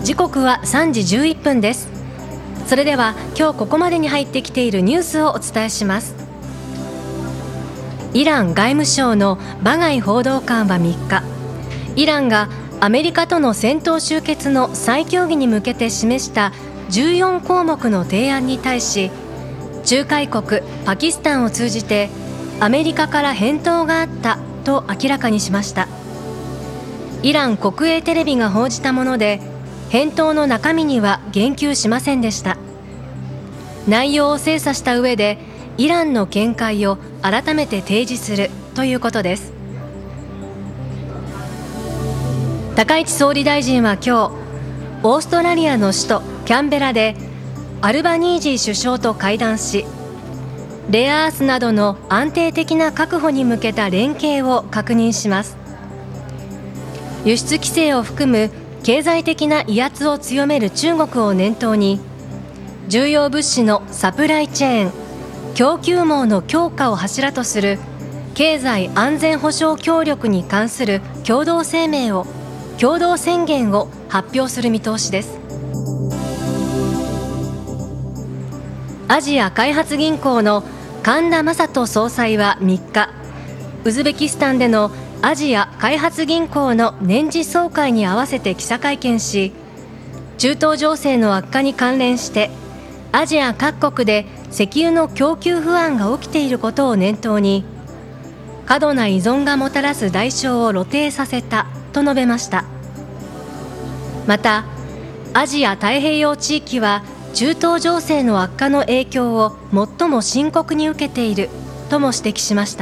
時刻は3時11分です。それでは今日ここまでに入ってきているニュースをお伝えします。イラン外務省のバガイ報道官は3日、イランがアメリカとの戦闘終結の再協議に向けて示した14項目の提案に対し、仲介国パキスタンを通じてアメリカから返答があったと明らかにしました。イラン国営テレビが報じたもので、返答の中身には言及しませんでした。内容を精査した上でイランの見解を改めて提示するということです。高市総理大臣は今日、オーストラリアの首都キャンベラでアルバニージー首相と会談し、レアアースなどの安定的な確保に向けた連携を確認します。輸出規制を含む経済的な威圧を強める中国を念頭に、重要物資のサプライチェーン、供給網の強化を柱とする経済安全保障協力に関する共同宣言を発表する見通しです。アジア開発銀行の神田正人総裁は3日、ウズベキスタンでのアジア開発銀行の年次総会に合わせて記者会見し、中東情勢の悪化に関連してアジア各国で石油の供給不安が起きていることを念頭に、過度な依存がもたらす代償を露呈させたと述べました。また、アジア太平洋地域は中東情勢の悪化の影響を最も深刻に受けているとも指摘しました。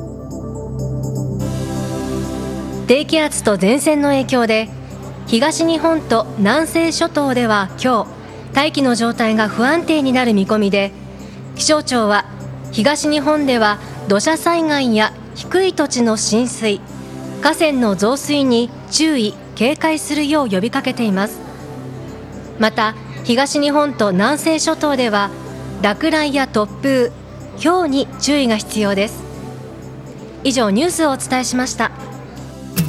低気圧と前線の影響で東日本と南西諸島では今日、大気の状態が不安定になる見込みで、気象庁は東日本では土砂災害や低い土地の浸水、河川の増水に注意・警戒するよう呼びかけています。また東日本と南西諸島では落雷や突風、雹に注意が必要です。以上、ニュースをお伝えしました。